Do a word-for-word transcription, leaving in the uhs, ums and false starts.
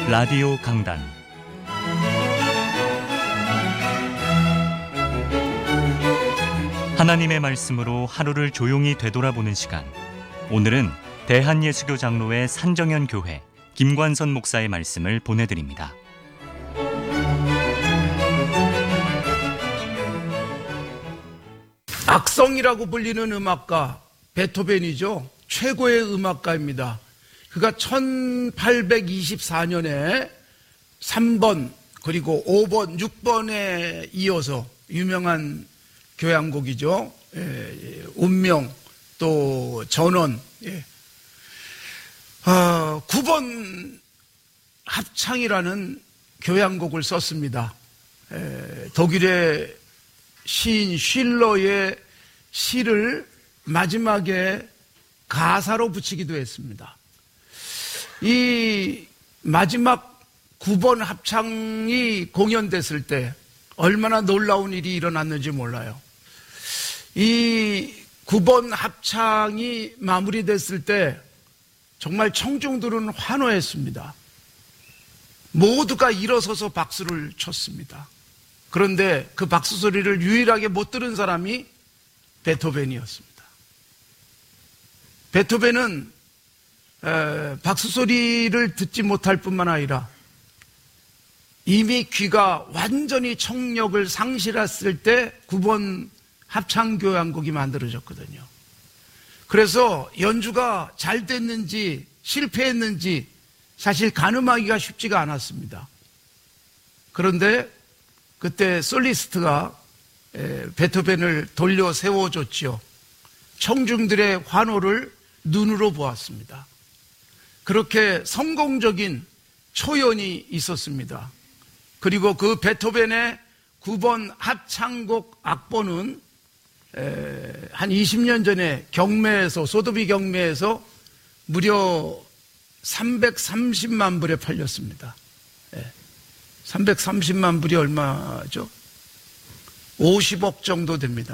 라디오 강단 하나님의 말씀으로 하루를 조용히 되돌아보는 시간. 오늘은 대한예수교 장로회 산정현 교회 김관선 목사의 말씀을 보내드립니다. 악성이라고 불리는 음악가 베토벤이죠. 최고의 음악가입니다. 그가 천팔백이십사 년에 삼 번 그리고 오 번, 육 번에 이어서 유명한 교향곡이죠. 예, 운명 또 전원. 예. 어, 구 번 합창이라는 교향곡을 썼습니다. 에, 독일의 시인 쉴러의 시를 마지막에 가사로 붙이기도 했습니다. 이 마지막 구 번 합창이 공연됐을 때 얼마나 놀라운 일이 일어났는지 몰라요. 이 구 번 합창이 마무리됐을 때 정말 청중들은 환호했습니다. 모두가 일어서서 박수를 쳤습니다. 그런데 그 박수 소리를 유일하게 못 들은 사람이 베토벤이었습니다. 베토벤은 에, 박수 소리를 듣지 못할 뿐만 아니라 이미 귀가 완전히 청력을 상실했을 때 구 번 합창교향곡이 만들어졌거든요. 그래서 연주가 잘 됐는지 실패했는지 사실 가늠하기가 쉽지가 않았습니다. 그런데 그때 솔리스트가 베토벤을 돌려 세워줬죠. 청중들의 환호를 눈으로 보았습니다. 그렇게 성공적인 초연이 있었습니다. 그리고 그 베토벤의 구 번 합창곡 악보는 한 이십 년 전에 경매에서, 소도비 경매에서 무려 삼백삼십만 불에 팔렸습니다. 삼백삼십만 불이 얼마죠? 오십억 정도 됩니다.